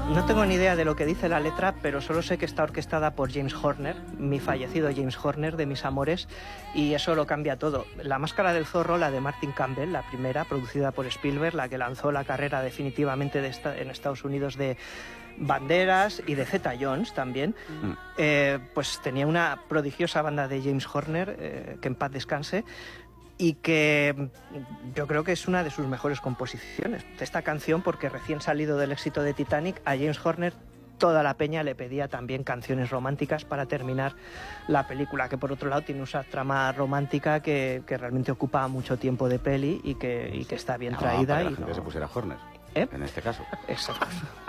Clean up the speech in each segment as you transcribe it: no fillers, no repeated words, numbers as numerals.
No tengo ni idea de lo que dice la letra, pero solo sé que está orquestada por James Horner, mi fallecido James Horner, de mis amores, y eso lo cambia todo. La Máscara del Zorro, la de Martin Campbell, la primera, producida por Spielberg, la que lanzó la carrera definitivamente en Estados Unidos de Banderas y de Zeta Jones también, pues tenía una prodigiosa banda de James Horner, que en paz descanse, y que yo creo que es una de sus mejores composiciones. Esta canción, porque recién salido del éxito de Titanic, a James Horner toda la peña le pedía también canciones románticas para terminar la película, que por otro lado tiene una trama romántica que realmente ocupa mucho tiempo de peli y que está bien traída. Para que la gente se pusiera Horner, en este caso. Exacto.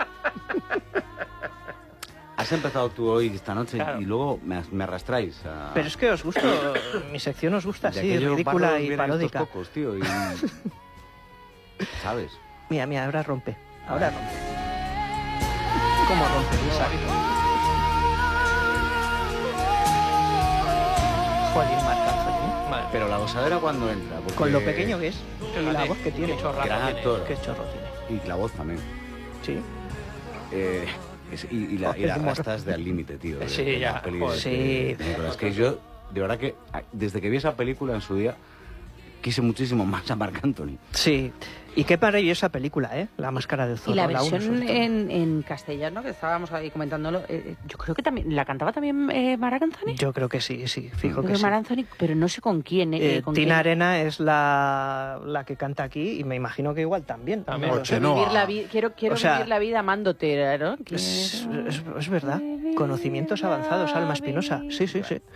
Has empezado tú hoy esta noche, Claro. y luego me arrastráis a... Pero es que os gusta, mi sección os gusta De así, aquellos ridícula barros y vienen estos paródica. cocos, tío, y... ¿Sabes? Mira, ahora rompe. Ahora rompe. ¿Cómo rompe? Isaac? Joder, Marc Anthony. Vale. Pero la gozadera cuando entra, porque... Con lo pequeño que es y la voz que tiene. Qué chorrazo Gran tiene. actor. Qué chorro tiene. Y la voz también. Sí. Y las rastas de Al Límite, tío. Sí, ya, la peli joder. Sí. de Nicolas Cage. Yo, de verdad que, desde que vi esa película en su día, quise muchísimo más a Marc Anthony. Sí. Y qué maravillosa película, ¿eh? La Máscara del Zorro. Y la uno versión sobre todo. en castellano, que estábamos ahí comentándolo, yo creo que también la cantaba también Marc Anthony. Yo creo que sí, fijo Creo que sí. Marc Anthony, pero no sé con quién. Con Tina quién. Arena es la que canta aquí y me imagino que igual también. También. No lo sé. Chenoa. Vivir la vida, quiero O sea, vivir la vida amándote, ¿no? Es verdad. Conocimientos avanzados, Alma Espinosa. Sí.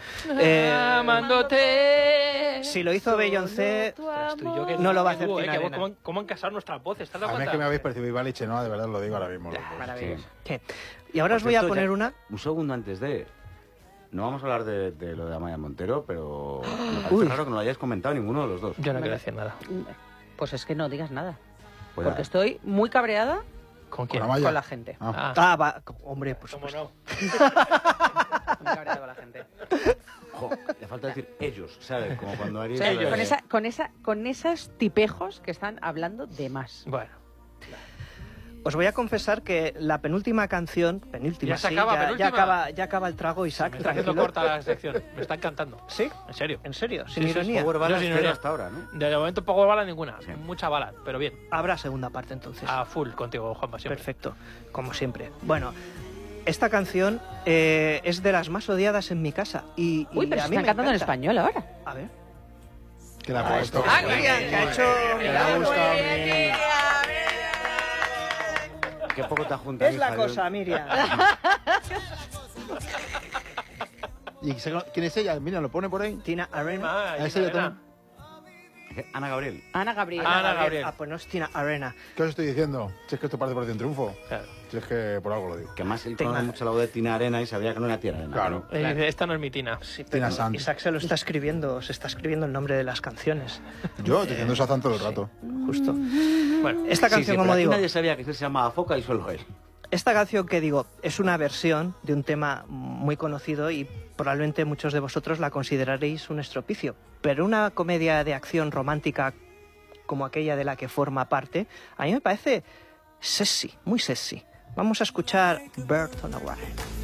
Amándote. Si lo hizo Beyoncé, Ostras, tú y yo que no lo va a hacer tú, Tina que Arena. ¿Cómo han casado nuestras voces? ¿Te has dado A mí es cuenta? que me habéis percibido Vival y Chenoa, de verdad lo digo ahora mismo. los dos. Maravilloso. Sí. Y ahora os voy a poner una... Un segundo antes de... No vamos a hablar de lo de Amaya Montero, pero me parece Uy. raro que no lo hayáis comentado ninguno de los dos. Yo no quiero decir nada. Pues es que no digas nada. Pues Porque nada. estoy muy cabreada ¿Con quién? Con Amaya. con la gente. Ah. Va, hombre, pues... ¿Cómo no? Muy cabreada con la gente. Jo, le falta decir ellos, ¿sabes? Como cuando O haréis... sea, Ellos. con esos tipejos que están hablando de más. Bueno. Os voy a confesar que la penúltima canción... Penúltima, Ya se sí, acaba, penúltima. ya acaba el trago, Isaac. Me está haciendo tranquilo. corta la sección. Me está encantando. ¿Sí? En serio. ¿En serio? Sin Sí, sí, ironía. Power Ballad Yo sin cero ironía. hasta ahora, ¿no? De momento poco bala ninguna. Sí. Mucha bala, pero bien. Habrá segunda parte entonces. A full contigo, Juanma, siempre. Perfecto, como siempre. Bueno, esta canción es de las más odiadas en mi casa. Y Uy, pero a se mí están me cantando en encanta. español ahora. A ver. Que la ha puesto. Ah, Miriam, que ha hecho... Que le ha gustado a mí. Qué poco te junta. Es la cosa, Miriam. ¿Y quién es ella? Mira, lo pone por ahí. Tina Arena. Ah, A ese yo Elena. también. Ana Gabriel. Ana Gabriel. Ana Gabriel. Ah, pues no es Tina Arena. ¿Qué os estoy diciendo? Si es que esto parece por un triunfo. Claro. Si es que por algo lo digo. Que más él Tenga- conoce mucho la voz de Tina Arena y sabía que no era Tina Arena. Claro. Esta no es mi Tina. Sí, Tina pero Sant. Isaac se lo está escribiendo, se está escribiendo el nombre de las canciones. Yo diciendo Shazam todo el rato. Justo. Bueno, Esta Sí, canción, sí, como pero aquí digo, nadie sabía que él se llamaba Foca y solo él. esta canción que digo es una versión de un tema muy conocido y probablemente muchos de vosotros la consideraréis un estropicio. Pero una comedia de acción romántica como aquella de la que forma parte, a mí me parece sexy, muy sexy. Vamos a escuchar Bird on a Wire.